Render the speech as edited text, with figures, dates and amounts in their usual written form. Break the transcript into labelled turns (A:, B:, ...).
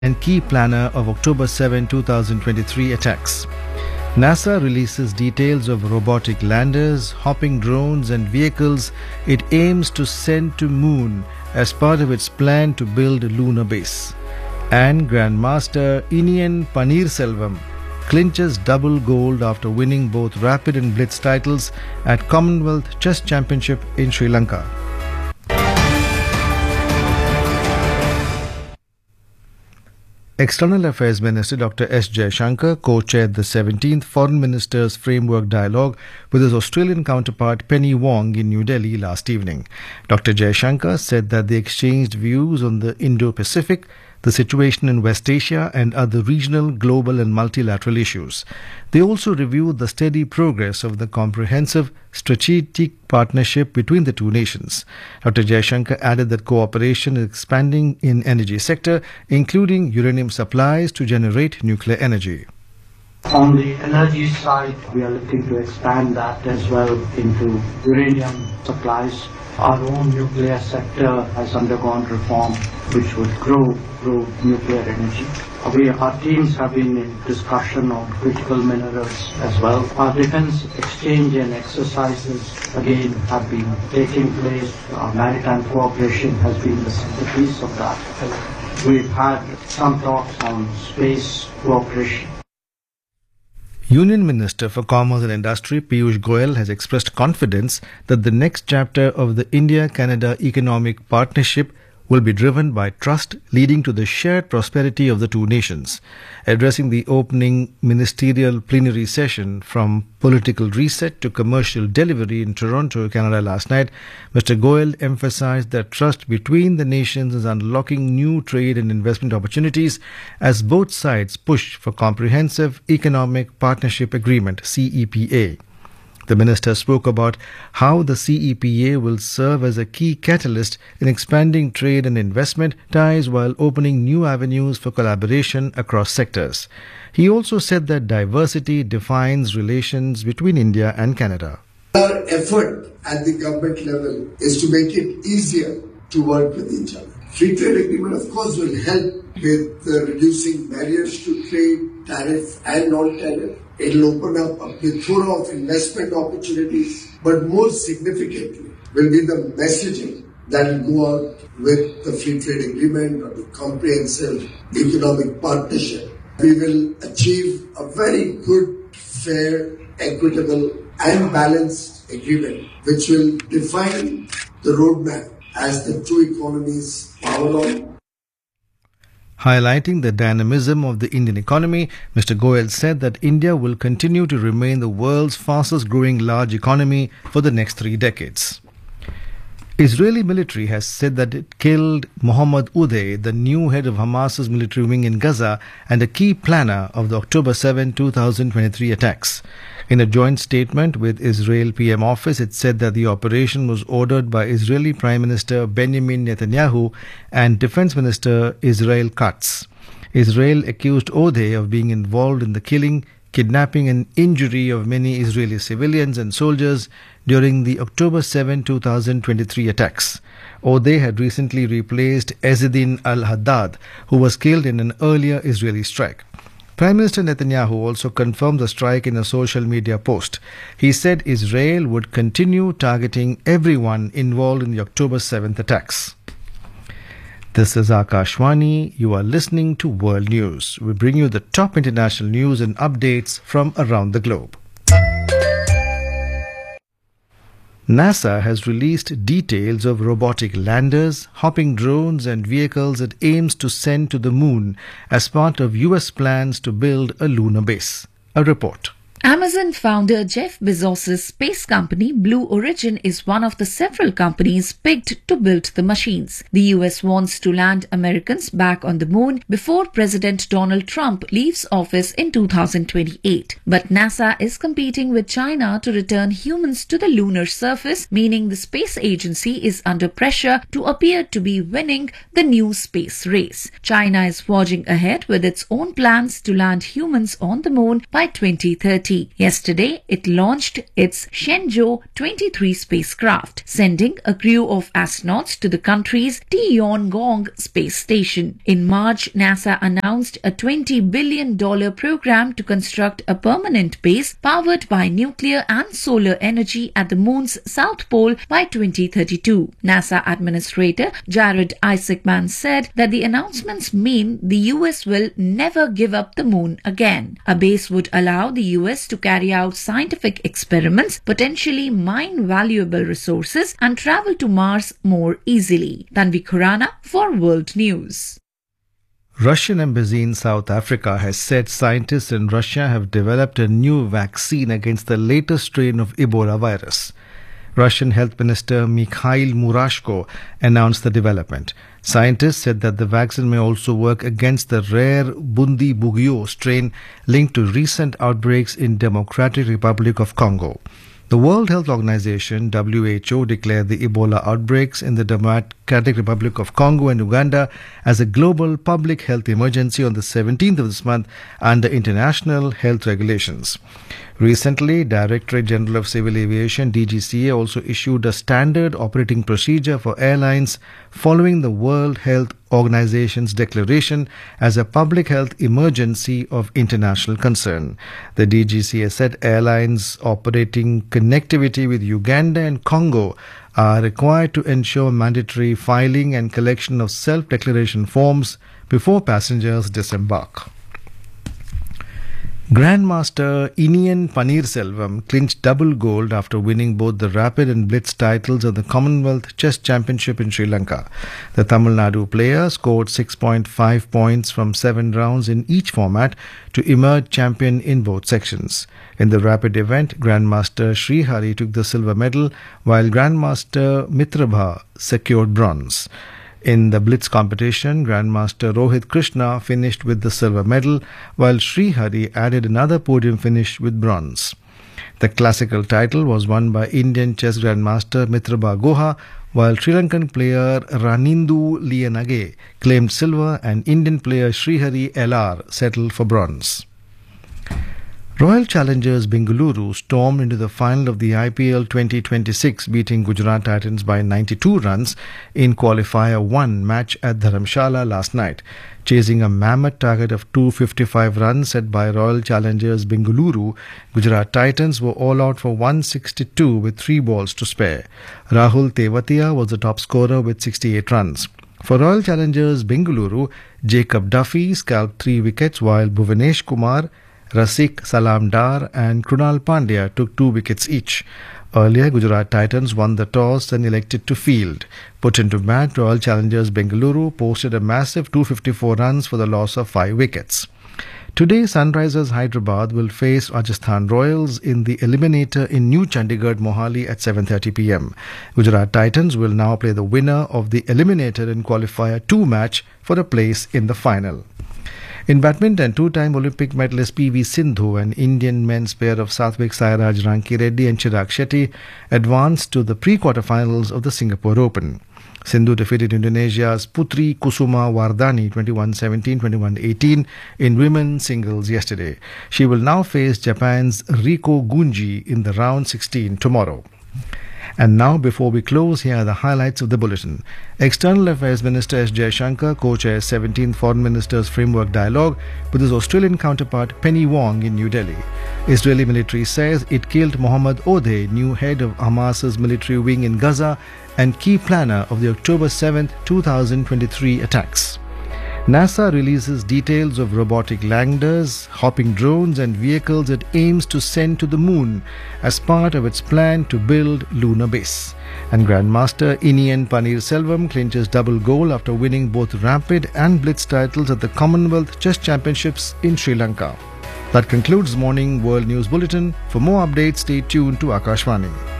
A: and key planner of October 7, 2023 attacks. NASA releases details of robotic landers, hopping drones and vehicles it aims to send to Moon as part of its plan to build a lunar base. And Grandmaster Inian Paneerselvam clinches double gold after winning both Rapid and Blitz titles at Commonwealth Chess Championship in Sri Lanka. External Affairs Minister Dr. S. Jaishankar co-chaired the 17th Foreign Ministers Framework Dialogue with his Australian counterpart Penny Wong in New Delhi last evening. Dr. Jaishankar said that they exchanged views on the Indo-Pacific, the situation in West Asia and other regional, global and multilateral issues. They also reviewed the steady progress of the comprehensive strategic partnership between the two nations. Dr. Jaishankar added that cooperation is expanding in energy sector, including uranium supplies to generate nuclear energy.
B: On the energy side, we are looking to expand that as well into uranium supplies. Our own nuclear sector has undergone reform which would grow nuclear energy. Our teams have been in discussion on critical minerals as well. Our defense exchange and exercises again have been taking place. Our maritime cooperation has been the centerpiece of that. We've had some talks on space cooperation.
A: Union Minister for Commerce and Industry Piyush Goyal has expressed confidence that the next chapter of the India-Canada Economic Partnership will be driven by trust, leading to the shared prosperity of the two nations. Addressing the opening ministerial plenary session from political reset to commercial delivery in Toronto, Canada last night, Mr. Goyal emphasized that trust between the nations is unlocking new trade and investment opportunities as both sides push for Comprehensive Economic Partnership Agreement, CEPA. The minister spoke about how the CEPA will serve as a key catalyst in expanding trade and investment ties while opening new avenues for collaboration across sectors. He also said that diversity defines relations between India and Canada.
C: Our effort at the government level is to make it easier to work with each other. Free trade agreement, of course, will help with reducing barriers to trade, tariff and non-tariff. It will open up a plethora of investment opportunities, but more significantly will be the messaging that will go out with the free trade agreement or the comprehensive economic partnership. We will achieve a very good, fair, equitable and balanced agreement which will define the roadmap as the two economies power on.
A: Highlighting the dynamism of the Indian economy, Mr. Goyal said that India will continue to remain the world's fastest growing large economy for the next 3 decades. Israeli military has said that it killed Mohammad Uday, the new head of Hamas's military wing in Gaza and a key planner of the October 7, 2023 attacks. In a joint statement with Israel PM office, it said that the operation was ordered by Israeli Prime Minister Benjamin Netanyahu and Defense Minister Israel Katz. Israel accused Uday of being involved in the killing, kidnapping and injury of many Israeli civilians and soldiers during the October 7, 2023 attacks. Uday had recently replaced Ezzeddin al-Haddad, who was killed in an earlier Israeli strike. Prime Minister Netanyahu also confirmed the strike in a social media post. He said Israel would continue targeting everyone involved in the October 7th attacks. This is Akashwani. You are listening to World News. We bring you the top international news and updates from around the globe. NASA has released details of robotic landers, hopping drones and vehicles it aims to send to the moon as part of US plans to build a lunar base. A report.
D: Amazon founder Jeff Bezos' space company Blue Origin is one of the several companies picked to build the machines. The US wants to land Americans back on the moon before President Donald Trump leaves office in 2028. But NASA is competing with China to return humans to the lunar surface, meaning the space agency is under pressure to appear to be winning the new space race. China is forging ahead with its own plans to land humans on the moon by 2030. 2030. Yesterday, it launched its Shenzhou 23 spacecraft, sending a crew of astronauts to the country's Tiangong space station. In March, NASA announced a $20 billion program to construct a permanent base powered by nuclear and solar energy at the moon's south pole by 2032. NASA Administrator Jared Isaacman said that the announcements mean the US will never give up the moon again. A base would allow the US to carry out scientific experiments, potentially mine valuable resources, and travel to Mars more easily. Tanvi Khurana for World News.
A: Russian embassy in South Africa has said scientists in Russia have developed a new vaccine against the latest strain of Ebola virus. Russian Health Minister Mikhail Murashko announced the development. Scientists said that the vaccine may also work against the rare Bundibugyo strain linked to recent outbreaks in Democratic Republic of Congo. The World Health Organization, WHO, declared the Ebola outbreaks in the Democratic Republic of Congo and Uganda as a global public health emergency on the 17th of this month under international health regulations. Recently, Directorate General of Civil Aviation, DGCA, also issued a standard operating procedure for airlines following the World Health Organization's declaration as a public health emergency of international concern. The DGCA said airlines operating connectivity with Uganda and Congo are required to ensure mandatory filing and collection of self-declaration forms before passengers disembark. Grandmaster Inian Paneerselvam clinched double gold after winning both the Rapid and Blitz titles of the Commonwealth Chess Championship in Sri Lanka. The Tamil Nadu player scored 6.5 points from 7 rounds in each format to emerge champion in both sections. In the Rapid event, Grandmaster Sri Hari took the silver medal, while Grandmaster Mitrabha secured bronze. In the Blitz competition, Grandmaster Rohit Krishna finished with the silver medal, while Sri Hari added another podium finish with bronze. The classical title was won by Indian chess Grandmaster Mitrabha Guha, while Sri Lankan player Ranindu Liyanage claimed silver and Indian player Srihari LR settled for bronze. Royal Challengers Bengaluru stormed into the final of the IPL 2026, beating Gujarat Titans by 92 runs in Qualifier 1 match at Dharamshala last night. Chasing a mammoth target of 255 runs set by Royal Challengers Bengaluru, Gujarat Titans were all out for 162 with 3 balls to spare. Rahul Tewatia was the top scorer with 68 runs. For Royal Challengers Bengaluru, Jacob Duffy scalped 3 wickets, while Bhuvanesh Kumar, Rasik Salamdar and Krunal Pandya took 2 wickets each. Earlier, Gujarat Titans won the toss and elected to field. Put into bat, Royal Challengers Bengaluru posted a massive 254 runs for the loss of 5 wickets. Today, Sunrisers Hyderabad will face Rajasthan Royals in the Eliminator in New Chandigarh, Mohali at 7:30 p.m. Gujarat Titans will now play the winner of the Eliminator in Qualifier 2 match for a place in the final. In badminton, 2-time Olympic medalist PV Sindhu and Indian men's pair of Satvik Sairaj Rankireddy and Chirag Shetty advanced to the pre-quarterfinals of the Singapore Open. Sindhu defeated Indonesia's Putri Kusuma Wardani 21-17, 21-18 in women's singles yesterday. She will now face Japan's Riko Gunji in the round 16 tomorrow. And now, before we close, here are the highlights of the bulletin. External Affairs Minister S. Jaishankar co-chairs 17th Foreign Ministers Framework Dialogue with his Australian counterpart Penny Wong in New Delhi. Israeli military says it killed Mohammad Odeh, new head of Hamas's military wing in Gaza and key planner of the October 7, 2023 attacks. NASA releases details of robotic landers, hopping drones and vehicles it aims to send to the moon as part of its plan to build lunar base. And Grandmaster Inian Paneerselvam clinches double gold after winning both Rapid and Blitz titles at the Commonwealth Chess Championships in Sri Lanka. That concludes Morning World News Bulletin. For more updates, stay tuned to Akashvani.